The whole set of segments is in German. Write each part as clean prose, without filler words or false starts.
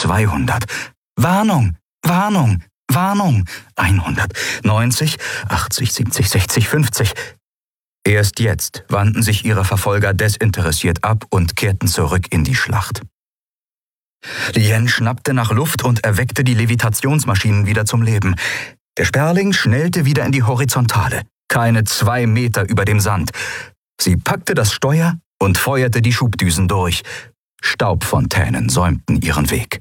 200. Warnung, Warnung, Warnung. 100, 90, 80, 70, 60, 50. Erst jetzt wandten sich ihre Verfolger desinteressiert ab und kehrten zurück in die Schlacht. Lien schnappte nach Luft und erweckte die Levitationsmaschinen wieder zum Leben. Der Sperling schnellte wieder in die Horizontale, keine 2 Meter über dem Sand. Sie packte das Steuer und feuerte die Schubdüsen durch. Staubfontänen säumten ihren Weg.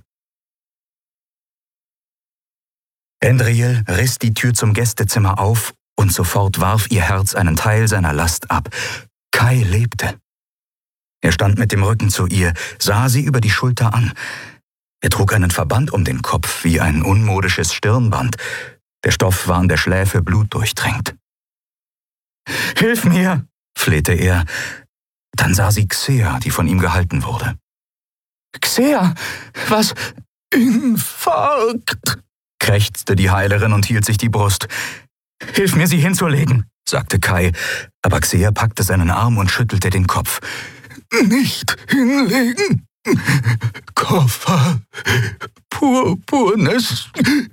Andriel riss die Tür zum Gästezimmer auf und sofort warf ihr Herz einen Teil seiner Last ab. Kai lebte. Er stand mit dem Rücken zu ihr, sah sie über die Schulter an. Er trug einen Verband um den Kopf wie ein unmodisches Stirnband. Der Stoff war an der Schläfe blutdurchtränkt. »Hilf mir«, flehte er. Dann sah sie Xea, die von ihm gehalten wurde. »Xea, was? Infarkt«, krächzte die Heilerin und hielt sich die Brust. »Hilf mir, sie hinzulegen«, sagte Kai, aber Xea packte seinen Arm und schüttelte den Kopf. »Nicht hinlegen. Koffer. Purpurnes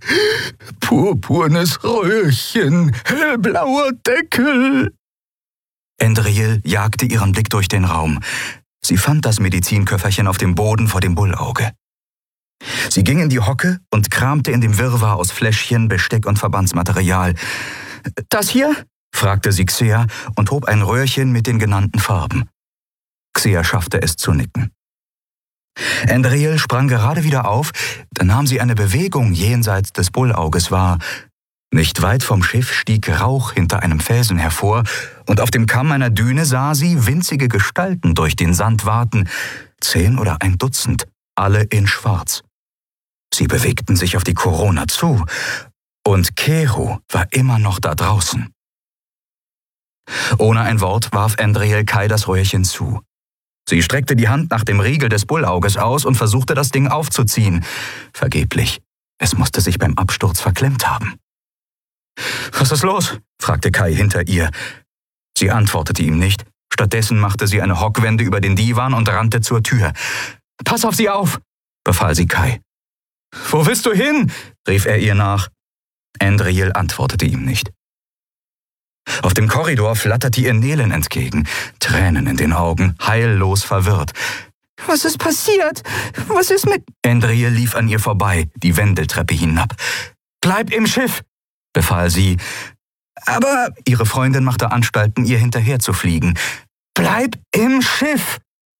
Röhrchen. Hellblauer Deckel.« Andriel jagte ihren Blick durch den Raum. Sie fand das Medizinköfferchen auf dem Boden vor dem Bullauge. Sie ging in die Hocke und kramte in dem Wirrwarr aus Fläschchen, Besteck und Verbandsmaterial. »Das hier?« fragte sie Xea und hob ein Röhrchen mit den genannten Farben. Xea schaffte es zu nicken. Andriel sprang gerade wieder auf, da nahm sie eine Bewegung jenseits des Bullauges wahr. Nicht weit vom Schiff stieg Rauch hinter einem Felsen hervor, und auf dem Kamm einer Düne sah sie winzige Gestalten durch den Sand waten, 10 oder ein Dutzend, alle in Schwarz. Sie bewegten sich auf die Corona zu, und Keru war immer noch da draußen. Ohne ein Wort warf Andriel Kai das Röhrchen zu. Sie streckte die Hand nach dem Riegel des Bullauges aus und versuchte, das Ding aufzuziehen. Vergeblich. Es musste sich beim Absturz verklemmt haben. »Was ist los?« fragte Kai hinter ihr. Sie antwortete ihm nicht. Stattdessen machte sie eine Hockwende über den Divan und rannte zur Tür. »Pass auf sie auf«, befahl sie Kai. »Wo willst du hin?« rief er ihr nach. Andriel antwortete ihm nicht. Auf dem Korridor flatterte ihr Nelen entgegen, Tränen in den Augen, heillos verwirrt. »Was ist passiert? Was ist mit...« Andriel lief an ihr vorbei, die Wendeltreppe hinab. »Bleib im Schiff«, befahl sie. Aber ihre Freundin machte Anstalten, ihr hinterher zu fliegen. »Bleib im Schiff!«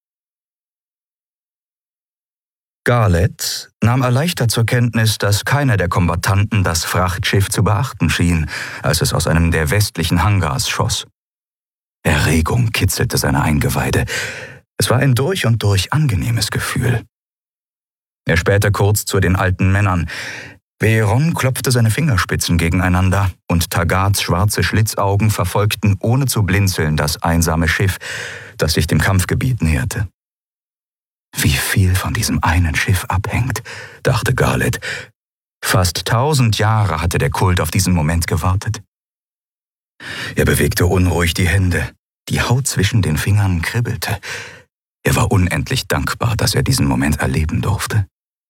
Garlet nahm erleichtert zur Kenntnis, dass keiner der Kombattanten das Frachtschiff zu beachten schien, als es aus einem der westlichen Hangars schoss. Erregung kitzelte seine Eingeweide. Es war ein durch und durch angenehmes Gefühl. Er spähte kurz zu den alten Männern. Veron klopfte seine Fingerspitzen gegeneinander, und Tagats schwarze Schlitzaugen verfolgten ohne zu blinzeln das einsame Schiff, das sich dem Kampfgebiet näherte. Wie viel von diesem einen Schiff abhängt, dachte Garlet. Fast 1000 Jahre hatte der Kult auf diesen Moment gewartet. Er bewegte unruhig die Hände. Die Haut zwischen den Fingern kribbelte. Er war unendlich dankbar, dass er diesen Moment erleben durfte.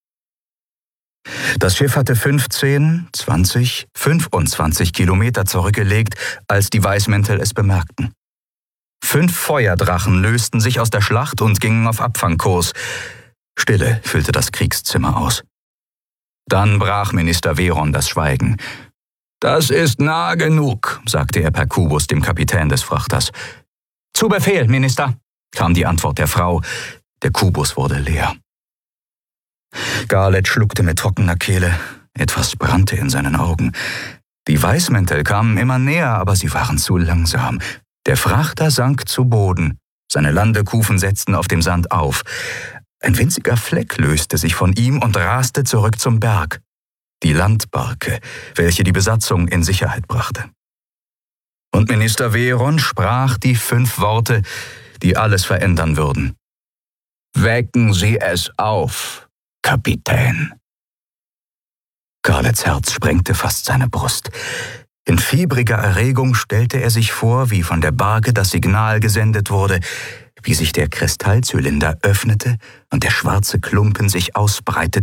Das Schiff hatte 15, 20, 25 Kilometer zurückgelegt, als die Weißmäntel es bemerkten. 5 Feuerdrachen lösten sich aus der Schlacht und gingen auf Abfangkurs. Stille füllte das Kriegszimmer aus. Dann brach Minister Veron das Schweigen. »Das ist nah genug«, sagte er per Kubus dem Kapitän des Frachters. »Zu Befehl, Minister«, kam die Antwort der Frau. Der Kubus wurde leer. Garlet schluckte mit trockener Kehle. Etwas brannte in seinen Augen. Die Weißmäntel kamen immer näher, aber sie waren zu langsam. Der Frachter sank zu Boden. Seine Landekufen setzten auf dem Sand auf. Ein winziger Fleck löste sich von ihm und raste zurück zum Berg. Die Landbarke, welche die Besatzung in Sicherheit brachte. Und Minister Veron sprach die 5 Worte, die alles verändern würden. »Wecken Sie es auf, Kapitän.« Garlets Herz sprengte fast seine Brust. In fiebriger Erregung stellte er sich vor, wie von der Barke das Signal gesendet wurde, wie sich der Kristallzylinder öffnete und der schwarze Klumpen sich ausbreitete